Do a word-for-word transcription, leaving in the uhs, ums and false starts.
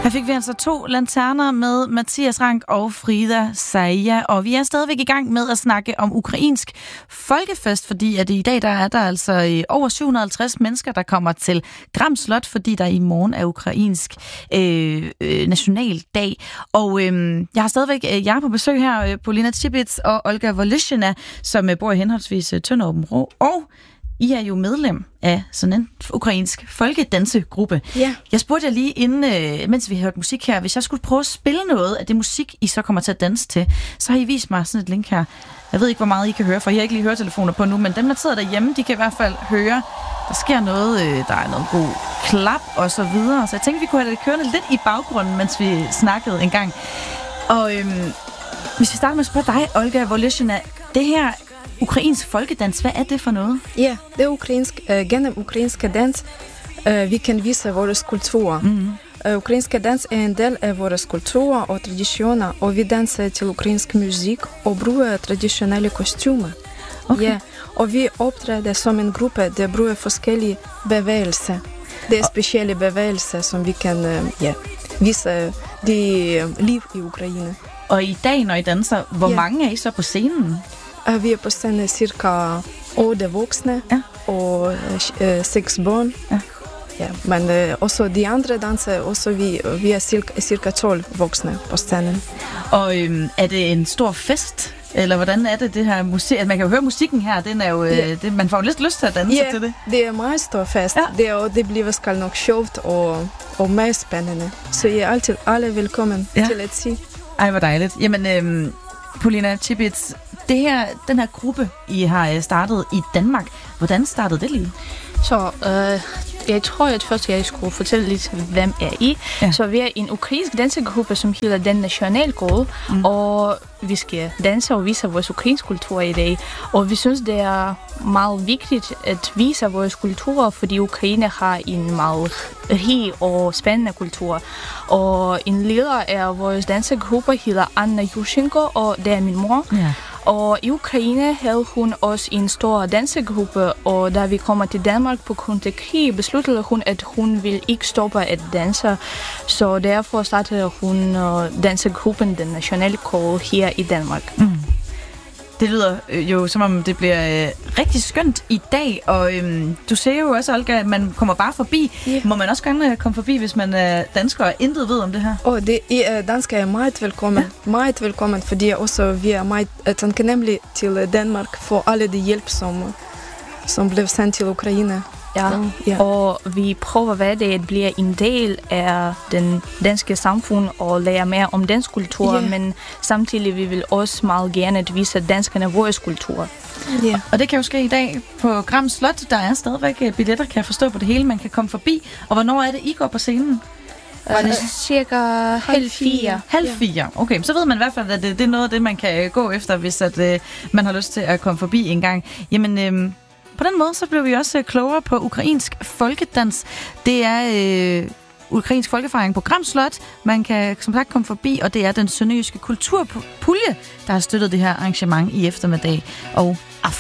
Her fik vi altså to lanterner med Mathias Rank og Frida Saia, og vi er stadigvæk i gang med at snakke om ukrainsk folkefest, fordi at i dag der er der altså over syv hundrede og halvtreds mennesker, der kommer til Gram Slot, fordi der i morgen er ukrainsk øh, øh, nationaldag. Og øh, jeg har stadigvæk øh, jer på besøg her, øh, Polina Chibits og Olga Voloshyna, som øh, bor i henholdsvis øh, Tønder-Åbenrå, og I er jo medlem af sådan en ukrainsk folkedansegruppe. Ja. Jeg spurgte jer lige inden, øh, mens vi hørte musik her, hvis jeg skulle prøve at spille noget af det musik, I så kommer til at danse til, så har I vist mig sådan et link her. Jeg ved ikke, hvor meget I kan høre, for I har ikke lige høretelefoner på nu, men dem, der sidder derhjemme, de kan i hvert fald høre, der sker noget, øh, der er noget god klap og så videre. Så jeg tænkte, vi kunne have det kørende lidt i baggrunden, mens vi snakkede en gang. Og øhm, hvis vi starter med at spørge dig, Olga Voloshyna, det her ukrainsk folkedans, hvad er det for noget? Ja, det er ukrainsk, uh, gennem ukrainsk dans, uh, vi kan vise vores kultur. Mm-hmm. Uh, ukrainsk dans er en del af vores kultur og traditioner, og vi danser til ukrainsk musik og bruger traditionelle kostymer. Okay. Ja, og vi optræder som en gruppe, der bruger forskellige bevægelser. Det er specielle bevægelser, som vi kan uh, ja, vise det uh, liv i Ukraine. Og i dag, når I danser, hvor ja. mange er I så på scenen? Uh, vi er på scenen cirka otte voksne ja. og uh, seks børn. Ja. Ja, men uh, også de andre danser, også vi, vi er cirka, cirka tolv voksne på scenen. Og øhm, er det en stor fest? Eller hvordan er det, det her musik? Altså, man kan jo høre musikken her, den er jo, ja. øh, det, man får jo lidt lyst til at danse ja, til det. det er meget stor fest. Ja. Det, er, det bliver skal nok sjovt og, og meget spændende. Så I er altid alle velkommen ja. til at se. Ej, hvor dejligt. Jamen, øhm, Polina Chibits, det her, den her gruppe, I har startet i Danmark, hvordan startede det lige? Så øh, jeg tror, at først jeg skulle fortælle lidt, hvem er I. Ja. Så vi er en ukrainsk dansegruppe, som hedder Den Nationalgruppe, mm. og vi skal danse og vise vores ukrainsk kultur i dag. Og vi synes, det er meget vigtigt at vise vores kultur, fordi Ukraine har en meget rig og spændende kultur. Og en leder af vores dansegruppe hedder Anna Yushchenko, og det er min mor. Ja. Og i Ukraine havde hun også en stor dansegruppe, og da vi kommer til Danmark på grund af krig, besluttede hun, at hun ville ikke stoppe at danse. Så derfor startede hun uh, dansegruppen Den Nationalgruppe her i Danmark. Mm. Det lyder øh, jo som om det bliver øh, rigtig skønt i dag, og øhm, du siger jo også, Olga, at man kommer bare forbi. Yeah. Må man også gerne øh, komme forbi, hvis man er dansker og intet ved om det her? Oh, det er dansker er meget velkommen, ja. meget velkommen, fordi også vi er meget taknemmelige til Danmark for alle de hjælp, som, som blev sendt til Ukraine. Ja, ja, og vi prøver hver dag at blive en del af den danske samfund og lære mere om dansk kultur, yeah. men samtidig vi vil også meget gerne at vise danskerne vores kultur. Yeah. Og det kan jo ske i dag på Gram Slot. Der er stadigvæk billetter, kan jeg forstå, på det hele, man kan komme forbi. Og hvornår er det, I går på scenen? Var det cirka halv fire? Halv fire, okay. Så ved man i hvert fald, at det, det er noget af det, man kan gå efter, hvis at, uh, man har lyst til at komme forbi en gang. Jamen... Øhm, På den måde, så blev vi også klogere på ukrainsk folkedans. Det er øh, ukrainsk folkefejring på Gram Slot. Man kan som sagt komme forbi, og det er den sønderjyske kulturpulje, der har støttet det her arrangement i eftermiddag og aften.